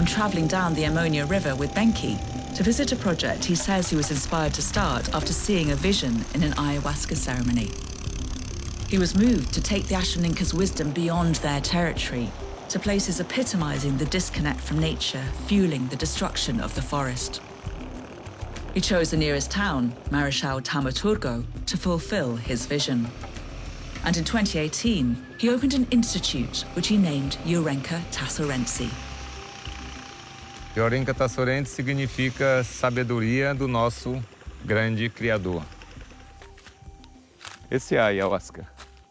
I'm travelling down the Ammonia River with Benki to visit a project he says he was inspired to start after seeing a vision in an ayahuasca ceremony. He was moved to take the Ashaninka's wisdom beyond their territory, to places epitomising the disconnect from nature, fueling the destruction of the forest. He chose the nearest town, Marechal Taumaturgo, to fulfil his vision. And in 2018, he opened an institute which he named Yorenka Tassorense. Yorenka Tassorense significa sabedoria do nosso grande Criador. Esse é a ayahuasca.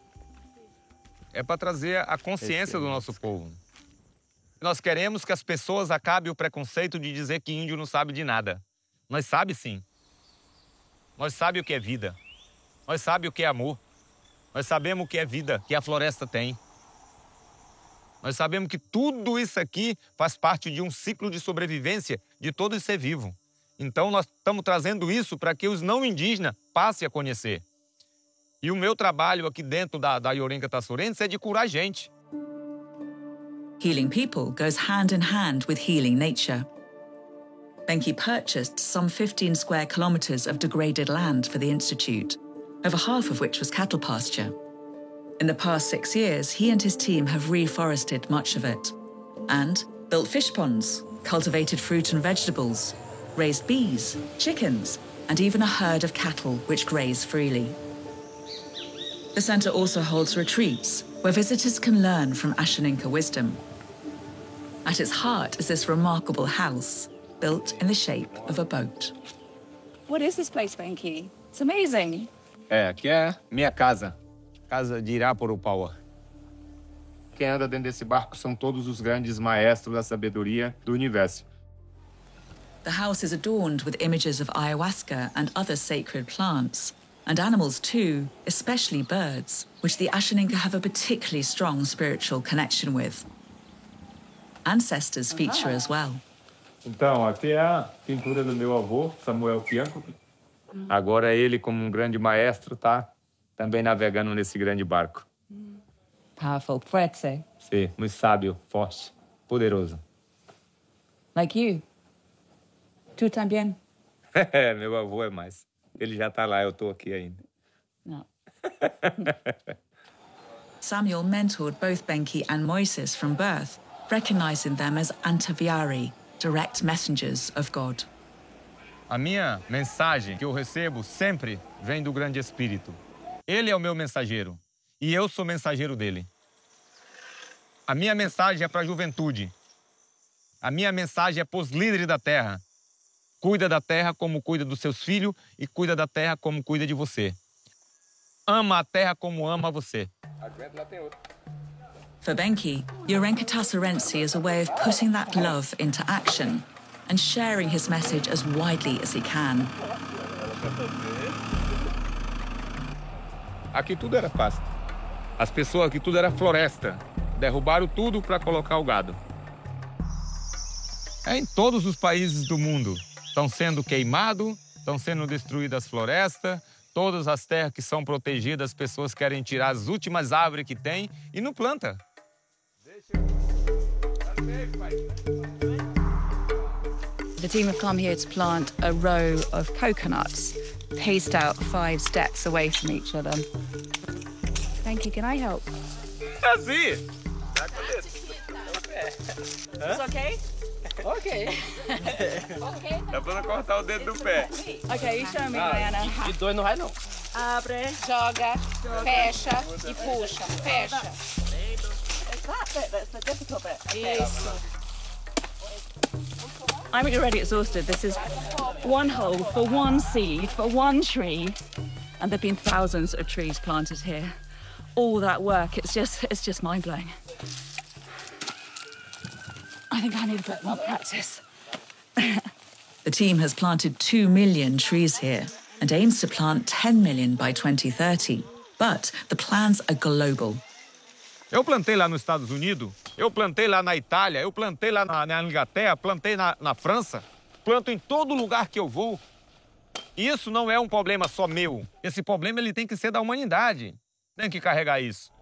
É para trazer a consciência do nosso povo. Nós queremos que as pessoas acabem o preconceito de dizer que índio não sabe de nada. Nós sabe sim. Nós sabe o que é vida. Nós sabe o que é amor. Nós sabemos o que é vida, que a floresta tem. Nós sabemos que tudo isso aqui faz parte de um ciclo de sobrevivência de todo ser vivo. Então nós estamos trazendo isso para que os não indígenas passem a conhecer. E o meu trabalho aqui dentro da Yorenka Tassorense é de curar gente. Healing people goes hand in hand with healing nature. Benki purchased some 15 square kilometres of degraded land for the institute, over half of which was cattle pasture. In the past 6 years, he and his team have reforested much of it and built fish ponds, cultivated fruit and vegetables, raised bees, chickens, and even a herd of cattle which graze freely. The centre also holds retreats where visitors can learn from Ashaninka wisdom. At its heart is this remarkable house, built in the shape of a boat. What is this place, Benki? It's amazing. Aqui é minha casa. Casa de Irapurupawa. Quem anda dentro desse barco são todos os grandes maestros da sabedoria do universo. The house is adorned with images of ayahuasca and other sacred plants, and animals too, especially birds, which the Ashaninka have a particularly strong spiritual connection with. Ancestors feature as well. Então, aqui é a pintura do meu avô, Samuel Pianco. Agora ele, como um grande maestro, está também navegando nesse grande barco. Powerful. Fuerte. Sim, muito sábio, forte, poderoso. Like you. Tu também? Meu avô é mais. Ele já está lá, eu estou aqui ainda. No. Samuel mentored both Benki and Moises from birth, recognizing them as Antaviari, direct messengers of God. A minha mensagem que eu recebo sempre vem do Grande Espírito. Ele é o meu mensageiro e eu sou mensageiro dele. A minha mensagem é para a juventude. A minha mensagem é para os líderes da terra. Cuida da terra como cuida dos seus filhos e cuida da terra como cuida de você. Ama a terra como ama você. For Benki, Yorenka Tassorense is a way of putting that love into action and sharing his message as widely as he can. Aqui tudo era pasto. As pessoas aqui tudo era floresta. Derrubaram tudo para colocar o gado. É em todos os países do mundo. Estão sendo queimados, estão sendo destruídas as florestas, todas as terras que são protegidas, as pessoas querem tirar as últimas árvores que tem e não planta. The team have come here to plant a row of coconuts, paced out 5 steps away from each other. Thank you, can I help? Assim! It's okay? Ok. Dá pra não cortar o dedo do pé. Okay, you show me, Diana. De dois não vai, não. Abre. Joga, fecha e puxa. Fecha. It's that bit that's the difficult bit. Isso. I'm already exhausted. This is one hole for one seed, for one tree. And there've been thousands of trees planted here. All that work, it's just mind-blowing. I think I need a bit more practice. The team has planted 2 million trees here and aims to plant 10 million by 2030. But the plans are global. Eu plantei lá nos Estados Unidos, eu plantei lá na Itália, eu plantei lá na Inglaterra, plantei na França, planto em todo lugar que eu vou. Isso não é um problema só meu. Esse problema ele tem que ser da humanidade. Tem que carregar isso.